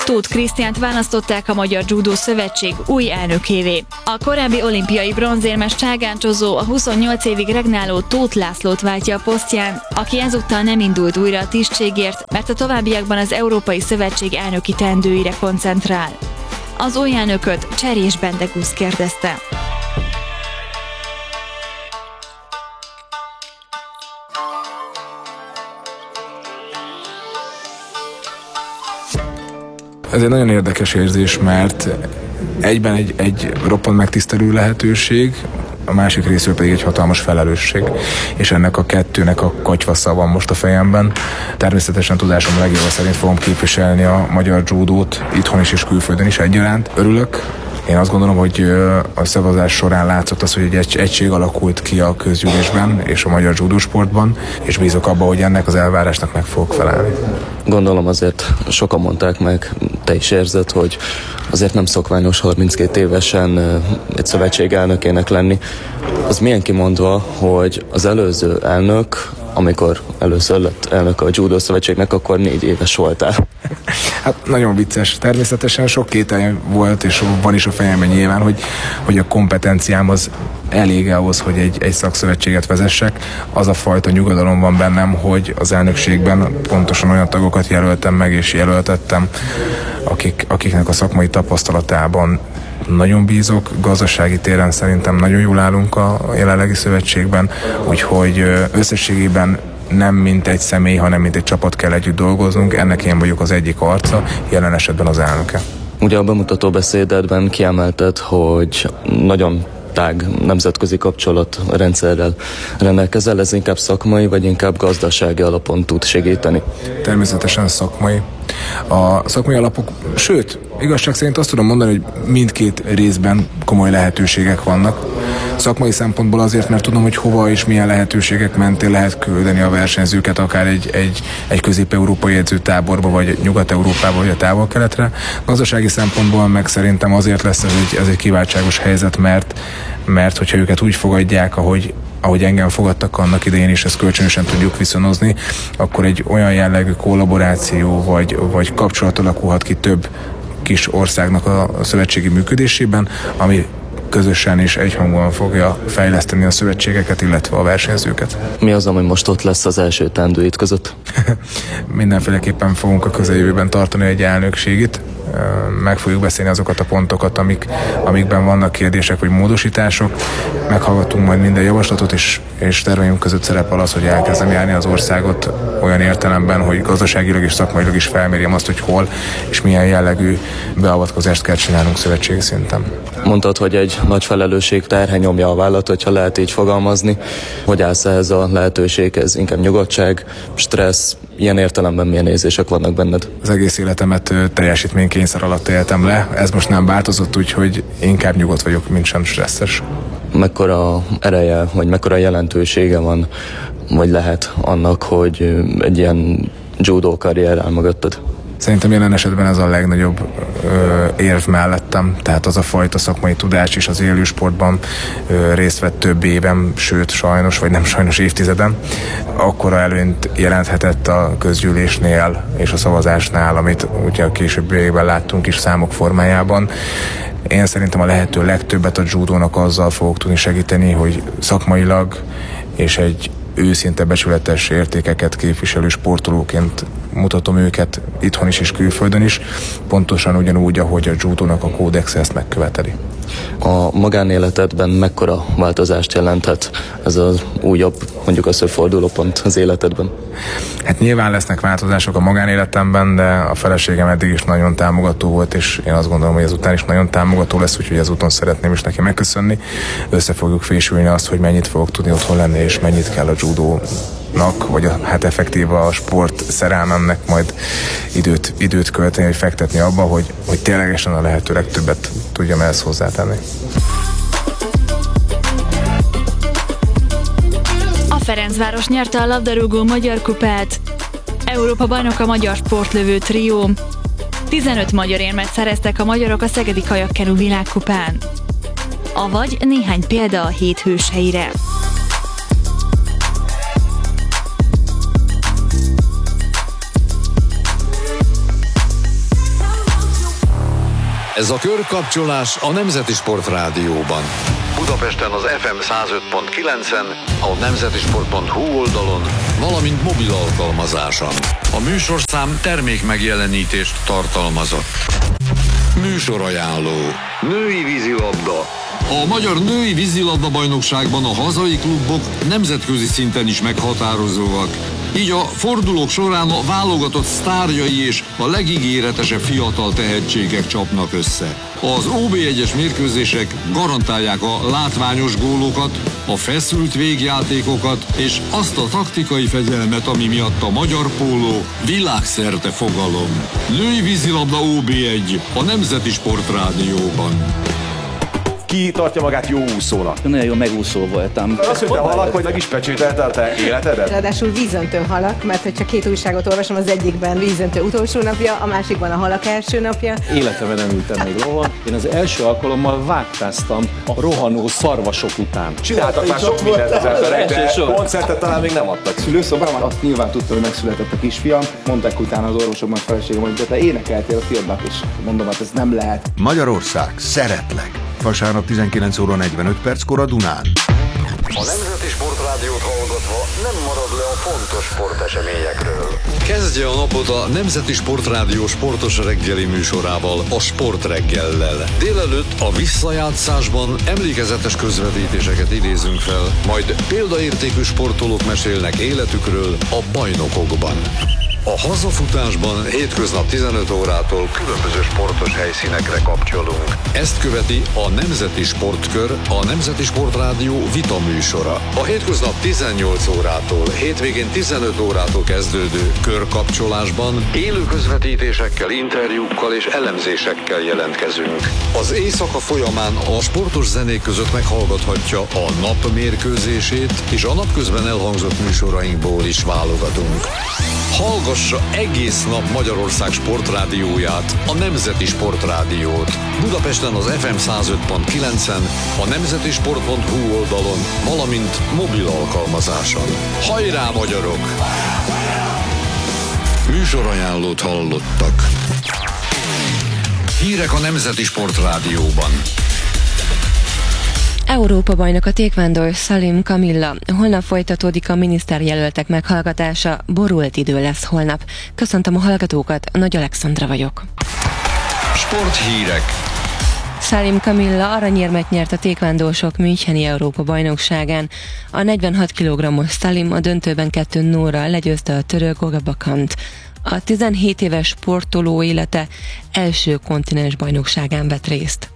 Tóth Krisztiánt választották a Magyar Judo Szövetség új elnökévé. A korábbi olimpiai bronzérmes cságáncsozó a 28 évig regnáló Tóth Lászlót váltja a posztján, aki ezúttal nem indult újra a tisztségért, mert a továbbiakban az Európai Szövetség elnöki teendőire koncentrál. Az új elnököt Cserés Bendegusz kérdezte. Ez egy nagyon érdekes érzés, mert egyben egy roppant megtisztelő lehetőség, a másik részről pedig egy hatalmas felelősség, és ennek a kettőnek a katyvasza van most a fejemben. Természetesen tudásom legjobb szerint fogom képviselni a magyar judót itthon is és külföldön is egyaránt. Örülök. Én azt gondolom, hogy a szavazás során látszott az, hogy egy egység alakult ki a közgyűlésben és a magyar judósportban, és bízok abban, hogy ennek az elvárásnak meg fogok felelni. Gondolom azért sokan mondták meg, te is érzed, hogy azért nem szokványos 32 évesen egy szövetség elnökének lenni. Az milyen kimondva, hogy az előző elnök, amikor először lett elnök a Judo Szövetségnek, akkor 4 éves voltál. Hát nagyon vicces. Természetesen sok kételj volt, és van is a fejemben nyilván, hogy a kompetenciám az elég ahhoz, hogy egy szakszövetséget vezessek. Az a fajta nyugodalom van bennem, hogy az elnökségben pontosan olyan tagokat jelöltem meg és jelöltettem, akiknek a szakmai tapasztalatában nagyon bízok, gazdasági téren szerintem nagyon jól állunk a jelenlegi szövetségben, úgyhogy összességében nem mint egy személy, hanem mint egy csapat kell együtt dolgoznunk, ennek én vagyok az egyik arca, jelen esetben az elnöke. Ugye a bemutató beszédedben kiemelted, hogy nagyon tág nemzetközi kapcsolatrendszerrel rendelkezel, ez inkább szakmai, vagy inkább gazdasági alapon tud segíteni? Természetesen szakmai. A szakmai alapok, sőt, igazság szerint azt tudom mondani, hogy mindkét részben komoly lehetőségek vannak. Szakmai szempontból azért, mert tudom, hogy hova és milyen lehetőségek mentén lehet küldeni a versenyzőket, akár egy közép-európai edzőtáborba, vagy Nyugat-Európába, vagy a Távol-Keletre. Gazdasági szempontból meg szerintem azért lesz ez egy kiváltságos helyzet, mert hogyha őket úgy fogadják, ahogy engem fogadtak annak idején, és ezt kölcsönösen tudjuk viszonozni, akkor egy olyan jellegű kollaboráció vagy kapcsolat alakulhat ki több kis országnak a szövetségi működésében, ami közösen és egyhangúan fogja fejleszteni a szövetségeket, illetve a versenyzőket. Mi az, ami most ott lesz az első teendőid között? Mindenféleképpen fogunk a közeljövőben tartani egy elnökségit. Meg fogjuk beszélni azokat a pontokat, amikben vannak kérdések vagy módosítások. Meghallgatunk majd minden javaslatot, és terveink között szerepel az, hogy elkezdem járni az országot olyan értelemben, hogy gazdaságilag és szakmailag is felmérjem azt, hogy hol és milyen jellegű beavatkozást kell csinálnunk szövetségi szinten. Mondtad, hogy egy nagy felelősség terhe nyomja a vállat, hogyha lehet így fogalmazni. Hogy állsz ehhez a lehetőséghez? Inkább nyugodtság, stressz, ilyen értelemben milyen érzések vannak benned? Az egész életemet teljesítménykényszer alatt éltem le. Ez most nem változott, úgyhogy inkább nyugodt vagyok, mint sem stresszes. Mekkora ereje, vagy mekkora jelentősége van, vagy lehet annak, hogy egy ilyen judo karrier áll mögötted? Szerintem jelen esetben ez a legnagyobb érv mellettem, tehát az a fajta szakmai tudás is az élősportban részt vett több éven, sőt sajnos, vagy nem sajnos évtizeden, akkora előnyt jelenthetett a közgyűlésnél és a szavazásnál, amit ugye a későbbiekben láttunk is számok formájában. Én szerintem a lehető legtöbbet a judónak azzal fogok tudni segíteni, hogy szakmailag és egy őszinte becsületes értékeket képviselő sportolóként mutatom őket itthon is és külföldön is, pontosan ugyanúgy, ahogy a judónak a kódexe ezt megköveteli. A magánéletedben mekkora változást jelenthet ez az újabb, mondjuk az, hogy fordulópont az életedben? Hát nyilván lesznek változások a magánéletemben, de a feleségem eddig is nagyon támogató volt, és én azt gondolom, hogy ezután is nagyon támogató lesz, úgyhogy ezúton szeretném is neki megköszönni. Össze fogjuk fésülni azt, hogy mennyit fogok tudni otthon lenni, és mennyit kell a judónak, vagy hát effektíve a sport szerelmemnek majd időt költeni, vagy fektetni abba, hogy ténylegesen a lehető legtöbbet tudjam ehhez hozzátenni. A Ferencváros nyerte a labdarúgó magyar kupát. Európa bajnok a magyar sportlövő trió. 15 magyar érmet szereztek a magyarok a szegedi kajakkenu világkupán. Avagy néhány példa a hét hőseire. Ez a körkapcsolás a Nemzeti Sport Rádióban. Budapesten az FM 105.9-en, a nemzetisport.hu oldalon, valamint mobil alkalmazáson. A műsorszám termék megjelenítést tartalmazott. Műsorajánló. Női vízilabda. A Magyar Női Vízilabda Bajnokságban a hazai klubok nemzetközi szinten is meghatározóak. Így a fordulók során a válogatott sztárjai és a legígéretesebb fiatal tehetségek csapnak össze. Az OB1-es mérkőzések garantálják a látványos gólokat, a feszült végjátékokat és azt a taktikai fegyelmet, ami miatt a magyar póló világszerte fogalom. Női vízilabda OB1 a Nemzeti Sport Rádióban. Ki tartja magát jó úszónak? Nagyon jó megúszó voltam. Azt mondta halak, hogy meg is pecsételte a te életedet? Ráadásul vízöntő halak, mert hogyha két újságot olvasom, az egyikben vízöntő utolsó napja, a másikban a halak első napja. Életemben nem ültem még lovon. Én az első alkalommal vágtáztam a rohanó szarvasok után. Csináltak már sok mindent az emberek, de koncertet talán még nem adtak. Szülőszobában azt nyilván tudta, hogy megszületett a kisfiam. Mondták utána az orvosoknak, feleségem, hogy te énekeltél a fiadnak, és mondom, hát ez nem lehet. Magyarország, szeretlek! Vasárnap 19 óra 45 perckor a Dunán. A Nemzeti Sport Rádiót hallgatva nem marad le a fontos sporteseményekről. Kezdje a napot a Nemzeti Sport Rádió sportos reggeli műsorával, a Sport reggellel. Délelőtt a visszajátszásban emlékezetes közvetítéseket idézünk fel, majd példaértékű sportolók mesélnek életükről a bajnokokban. A hazafutásban hétköznap 15 órától különböző sportos helyszínekre kapcsolunk. Ezt követi a Nemzeti Sportkör, a Nemzeti Sport Rádió vita műsora. A hétköznap 18 órától, hétvégén 15 órától kezdődő körkapcsolásban élő közvetítésekkel, interjúkkal és elemzésekkel jelentkezünk. Az éjszaka folyamán a sportos zenék között meghallgathatja a nap mérkőzését, és a napközben elhangzott műsorainkból is válogatunk. Hallgassa egész nap Magyarország sportrádióját, a Nemzeti Sportrádiót. Budapesten az FM 105.9-en, a nemzetisport.hu oldalon, valamint mobil alkalmazáson. Hajrá magyarok! Műsorajánlót hallottak. Hírek a Nemzeti Sportrádióban. Európa-bajnok a taekwondo Salim Camilla. Holnap folytatódik a miniszterjelöltek meghallgatása, borult idő lesz holnap. Köszöntöm a hallgatókat, Nagy Alexandra vagyok. Sporthírek. Salim Camilla aranyérmet nyert a taekwondósok Müncheni Európa-bajnokságán. A 46 kg-os Salim a döntőben 2-0-ra legyőzte a török Ogabakant. A 17 éves sportoló élete első kontinens bajnokságán vett részt.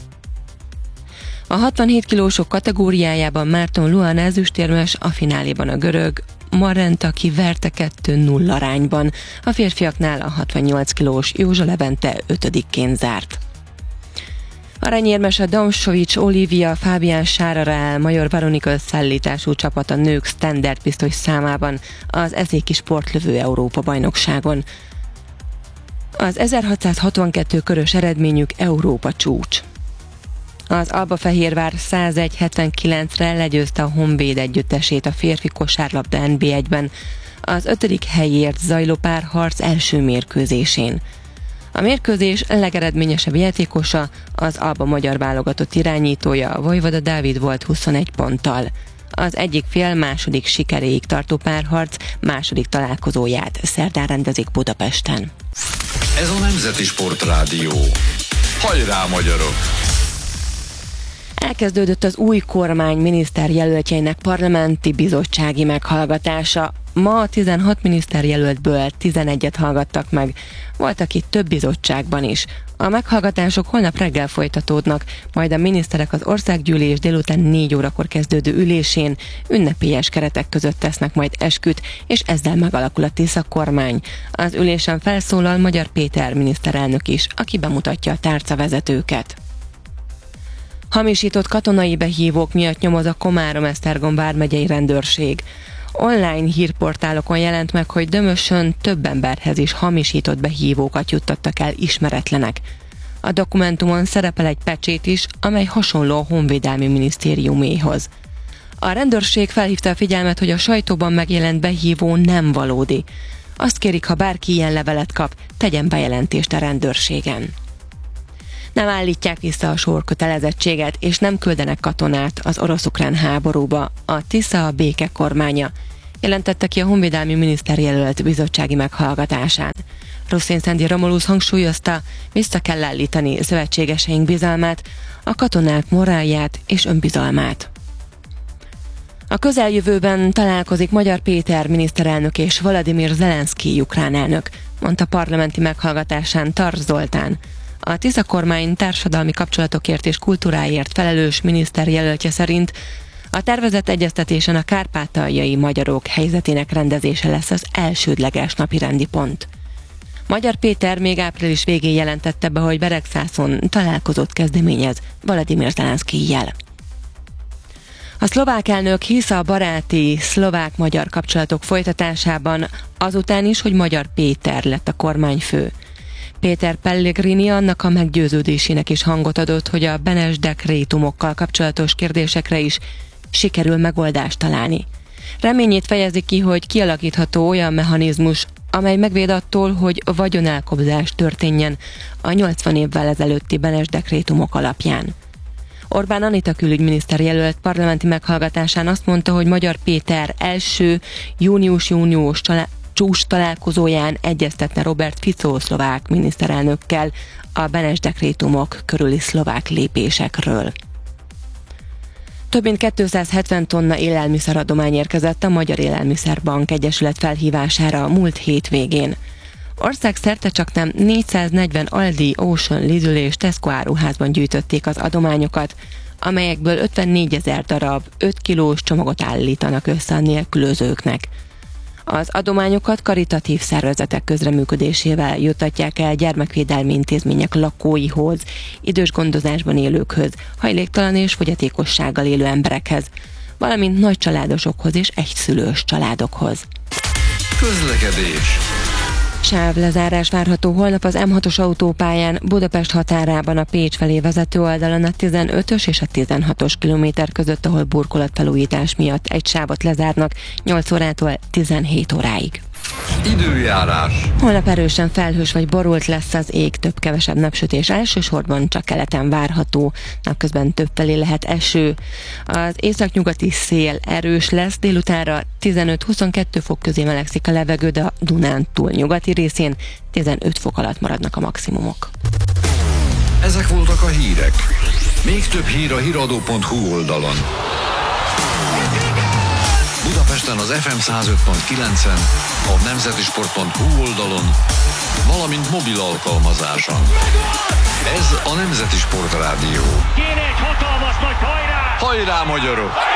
A 67 kilósok kategóriájában Márton Luhan ezüstérmes, a fináléban a görög Marenta kiverte 2-0 arányban. A férfiaknál a 68 kilós Józsa Levente 5-ként zárt. Aranyérmes a Damsovics Olivia Fábián Sárarál Major Veronika szállítású csapat a nők standard pisztoly számában az eszéki sportlövő Európa-bajnokságon. Az 1662 körös eredményük Európa csúcs. Az Albafehérvár 101-79-re legyőzte a Honvéd együttesét a férfi kosárlabda NB1-ben, az 5. helyért zajló párharc első mérkőzésén. A mérkőzés legeredményesebb játékosa, az Alba magyar válogatott irányítója, Vojvoda Dávid volt 21 ponttal. Az egyik fél második sikeréig tartó párharc második találkozóját szerdán rendezik Budapesten. Ez a Nemzeti Sport Rádió. Hajrá magyarok! Elkezdődött az új kormány miniszterjelöltjeinek parlamenti bizottsági meghallgatása. Ma a 16 miniszterjelöltből 11-et hallgattak meg. Voltak itt több bizottságban is. A meghallgatások holnap reggel folytatódnak, majd a miniszterek az országgyűlés délután 4 órakor kezdődő ülésén ünnepélyes keretek között tesznek majd esküt, és ezzel megalakul a Tisza kormány. Az ülésen felszólal Magyar Péter miniszterelnök is, aki bemutatja a tárcavezetőket. Hamisított katonai behívók miatt nyomoz a Komárom-Esztergom vármegyei rendőrség. Online hírportálokon jelent meg, hogy Dömösön több emberhez is hamisított behívókat juttattak el ismeretlenek. A dokumentumon szerepel egy pecsét is, amely hasonló a Honvédelmi Minisztériuméhoz. A rendőrség felhívta a figyelmet, hogy a sajtóban megjelent behívó nem valódi. Azt kérik, ha bárki ilyen levelet kap, tegyen bejelentést a rendőrségen. Nem állítják vissza a sorkötelezettséget, és nem küldenek katonát az orosz-ukrán háborúba. A Tisza a béke kormánya, jelentette ki a honvédelmi miniszterjelölt bizottsági meghallgatásán. Ruszin Szendi Romulus hangsúlyozta, vissza kell állítani szövetségeseink bizalmát, a katonák morálját és önbizalmát. A közeljövőben találkozik Magyar Péter miniszterelnök és Volodymyr Zelenszkij ukrán elnök, mondta parlamenti meghallgatásán Tarts Zoltán. A Tisza kormány társadalmi kapcsolatokért és kultúráért felelős miniszterjelöltje szerint a tervezett egyeztetésen a kárpátaljai magyarok helyzetének rendezése lesz az elsődleges napirendi pont. Magyar Péter még április végén jelentette be, hogy Beregszászon találkozót kezdeményez Volodymyr Zelenszkijjel. A szlovák elnök hisz a baráti szlovák-magyar kapcsolatok folytatásában, azután is, hogy Magyar Péter lett a kormányfő. Péter Pellegrini annak a meggyőződésének is hangot adott, hogy a Benes dekrétumokkal kapcsolatos kérdésekre is sikerül megoldást találni. Reményét fejezi ki, hogy kialakítható olyan mechanizmus, amely megvéd attól, hogy vagyonelkobzás történjen a 80 évvel ezelőtti Benes dekrétumok alapján. Orbán Anita külügyminiszter jelölt parlamenti meghallgatásán azt mondta, hogy Magyar Péter első június-június csúcs találkozóján egyeztetne Robert Fico szlovák miniszterelnökkel a Benes dekrétumok körüli szlovák lépésekről. Több mint 270 tonna élelmiszeradomány érkezett a Magyar Élelmiszerbank Egyesület felhívására a múlt hétvégén. Országszerte csaknem 440 Aldi, Ocean, Lidl és Tesco áruházban gyűjtötték az adományokat, amelyekből 54 000 darab 5 kilós csomagot állítanak össze a nélkülözőknek. Az adományokat karitatív szervezetek közreműködésével juttatják el gyermekvédelmi intézmények lakóihoz, idős gondozásban élőkhöz, hajléktalan és fogyatékossággal élő emberekhez, valamint nagy családosokhoz és egyszülős családokhoz. Közlekedés. Sávlezárás várható holnap az M6-os autópályán Budapest határában a Pécs felé vezető oldalon a 15-ös és a 16-os kilométer között, ahol burkolatfelújítás miatt egy sávot lezárnak 8 órától 17 óráig. Időjárás. Holnap erősen felhős vagy borult lesz az ég, több-kevesebb napsütés elsősorban csak keleten várható, napközben többfelé lehet eső. Az északnyugati szél erős lesz, délutánra 15-22 fok közé melegszik a levegő, de a Dunán túl nyugati részén 15 fok alatt maradnak a maximumok. Ezek voltak a hírek. Még több hír a hiradó.hu oldalon. Budapesten az FM 105.9-en, a nemzetisport.hu oldalon, valamint mobil alkalmazáson. Ez a Nemzeti Sport Rádió. Kéne egy hatalmas nagy hajrá! Hajrá, magyarok!